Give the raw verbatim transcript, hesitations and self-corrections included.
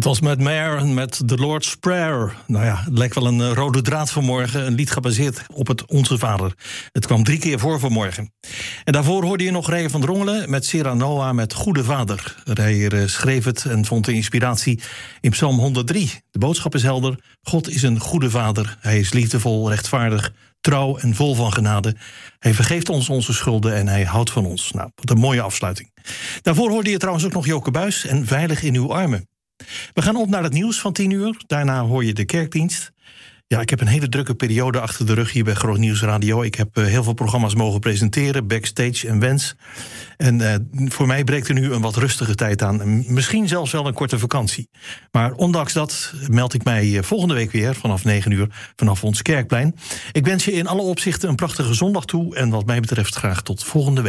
Dat was met Mayer met The Lord's Prayer. Nou ja, het lijkt wel een uh, rode draad vanmorgen. Een lied gebaseerd op het Onze Vader. Het kwam drie keer voor vanmorgen. En daarvoor hoorde je nog Rijer van Drongelen met Sera Noah met Goede Vader. Rijer uh, schreef het en vond de inspiratie in Psalm honderddrie. De boodschap is helder. God is een goede vader. Hij is liefdevol, rechtvaardig, trouw en vol van genade. Hij vergeeft ons onze schulden en hij houdt van ons. Nou, wat een mooie afsluiting. Daarvoor hoorde je trouwens ook nog Joke Buijs en Veilig in uw armen. We gaan op naar het nieuws van tien uur. Daarna hoor je de kerkdienst. Ja, ik heb een hele drukke periode achter de rug hier bij Groot Nieuws Radio. Ik heb uh, heel veel programma's mogen presenteren, backstage en wens. En uh, voor mij breekt er nu een wat rustige tijd aan. Misschien zelfs wel een korte vakantie. Maar ondanks dat meld ik mij uh, volgende week weer vanaf negen uur vanaf ons Kerkplein. Ik wens je in alle opzichten een prachtige zondag toe. En wat mij betreft graag tot volgende week.